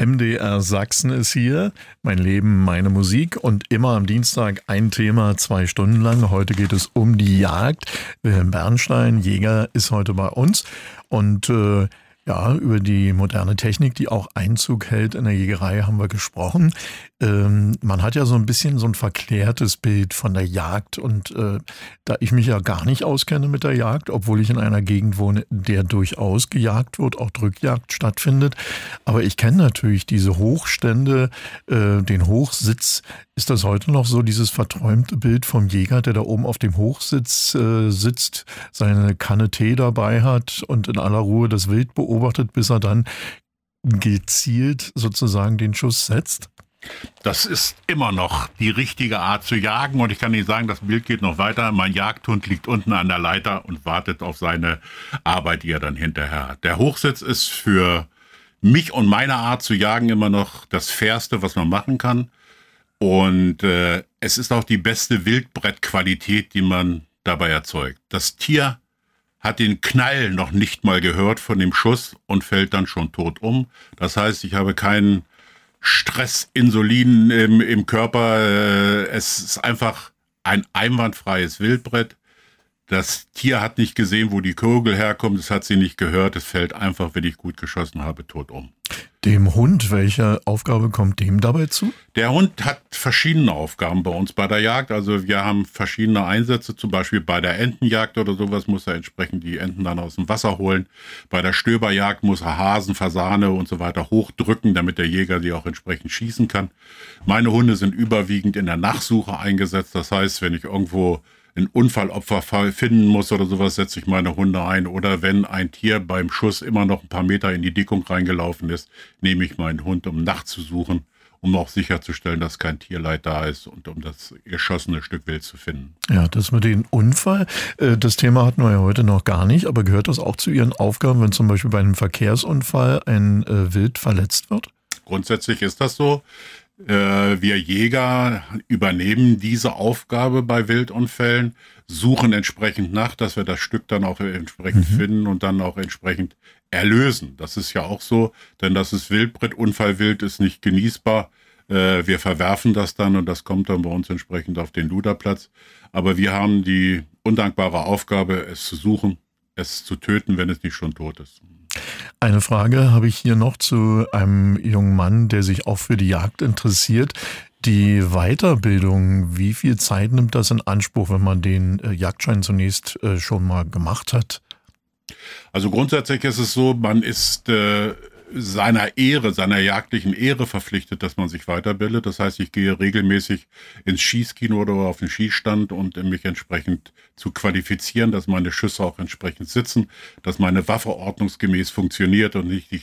MDR Sachsen ist hier. Mein Leben, meine Musik und immer am Dienstag ein Thema, 2 Stunden lang. Heute geht es um die Jagd. Wilhelm Bernstein, Jäger, ist heute bei uns und ja, über die moderne Technik, die auch Einzug hält in der Jägerei, haben wir gesprochen. Man hat ja so ein bisschen so ein verklärtes Bild von der Jagd und da ich mich ja gar nicht auskenne mit der Jagd, obwohl ich in einer Gegend wohne, in der durchaus gejagt wird, auch Drückjagd stattfindet, aber ich kenne natürlich diese Hochstände, den Hochsitz. Ist das heute noch so, dieses verträumte Bild vom Jäger, der da oben auf dem Hochsitz sitzt, seine Kanne Tee dabei hat und in aller Ruhe das Wild beobachtet, bis er dann gezielt sozusagen den Schuss setzt? Das ist immer noch die richtige Art zu jagen und ich kann Ihnen sagen, das Bild geht noch weiter. Mein Jagdhund liegt unten an der Leiter und wartet auf seine Arbeit, die er dann hinterher hat. Der Hochsitz ist für mich und meine Art zu jagen immer noch das Fairste, was man machen kann. Und es ist auch die beste Wildbrettqualität, die man dabei erzeugt. Das Tier hat den Knall noch nicht mal gehört von dem Schuss und fällt dann schon tot um. Das heißt, ich habe keinen Stress, Insulin im Körper. Es ist einfach ein einwandfreies Wildbrett. Das Tier hat nicht gesehen, wo die Kugel herkommt. Es hat sie nicht gehört. Es fällt einfach, wenn ich gut geschossen habe, tot um. Dem Hund, welche Aufgabe kommt dem dabei zu? Der Hund hat verschiedene Aufgaben bei uns bei der Jagd. Also wir haben verschiedene Einsätze, zum Beispiel bei der Entenjagd oder sowas muss er entsprechend die Enten dann aus dem Wasser holen. Bei der Stöberjagd muss er Hasen, Fasane und so weiter hochdrücken, damit der Jäger die auch entsprechend schießen kann. Meine Hunde sind überwiegend in der Nachsuche eingesetzt. Das heißt, wenn ich irgendwo ein Unfallopfer finden muss oder sowas, setze ich meine Hunde ein. Oder wenn ein Tier beim Schuss immer noch ein paar Meter in die Dickung reingelaufen ist, nehme ich meinen Hund, um nachzusuchen, um auch sicherzustellen, dass kein Tierleid da ist und um das geschossene Stück Wild zu finden. Ja, das mit dem Unfall, das Thema hatten wir ja heute noch gar nicht, aber gehört das auch zu Ihren Aufgaben, wenn zum Beispiel bei einem Verkehrsunfall ein Wild verletzt wird? Grundsätzlich ist das so. Wir Jäger übernehmen diese Aufgabe bei Wildunfällen, suchen entsprechend nach, dass wir das Stück dann auch entsprechend finden und dann auch entsprechend erlösen. Das ist ja auch so, denn das ist Wildbrett, Unfallwild ist nicht genießbar. Wir verwerfen das dann und das kommt dann bei uns entsprechend auf den Luderplatz. Aber wir haben die undankbare Aufgabe, es zu suchen, es zu töten, wenn es nicht schon tot ist. Eine Frage habe ich hier noch zu einem jungen Mann, der sich auch für die Jagd interessiert. Die Weiterbildung, wie viel Zeit nimmt das in Anspruch, wenn man den Jagdschein zunächst schon mal gemacht hat? Also grundsätzlich ist es so, man ist seiner Ehre, seiner jagdlichen Ehre verpflichtet, dass man sich weiterbildet. Das heißt, ich gehe regelmäßig ins Schießkino oder auf den Schießstand und mich entsprechend zu qualifizieren, dass meine Schüsse auch entsprechend sitzen, dass meine Waffe ordnungsgemäß funktioniert und nicht ich